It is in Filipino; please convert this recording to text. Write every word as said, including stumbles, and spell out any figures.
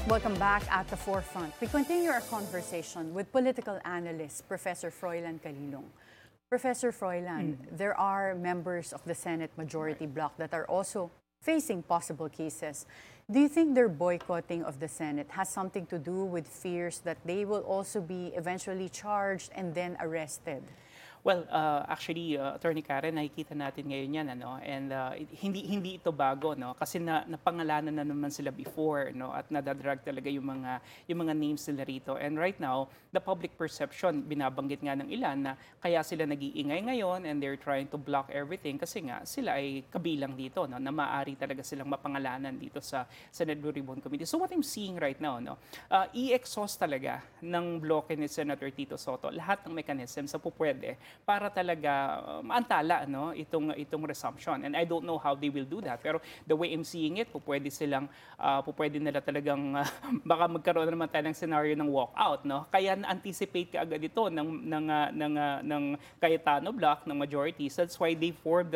Welcome back at the forefront. We continue our conversation with political analyst Professor Froilan Calilong. Professor Froilan, mm. there are members of the Senate majority bloc that are also facing possible cases. Do you think their boycotting of the Senate has something to do with fears that they will also be eventually charged and then arrested? Well, uh, actually, uh, Attorney Karen, nakikita natin ngayon yan, ano, and uh, hindi hindi ito bago, no, kasi na napangalanan na naman sila before, no, at nadadrag talaga yung mga yung mga names nila rito. And right now, the public perception, binabanggit nga ng ilan na kaya sila nag-iingay ngayon and they're trying to block everything kasi nga sila ay kabilang dito, no, na maaari talaga silang mapangalanan dito sa Senate Blue Ribbon Committee. So what I'm seeing right now, no, uh, i-exhaust talaga ng bloke ni Senator Tito Sotto lahat ng mechanisms sa pupwede para talaga uh, maantala, no, itong itong resumption. And I don't know how they will do that, pero the way I'm seeing it, pupwede silang uh, pupwede nila talagang uh, baka magkaroon na naman tayo ng scenario ng walkout, no. Kaya na-anticipate kaagad ito ng ng uh, ng uh, ng Cayetano block ng majorities. That's why they formed the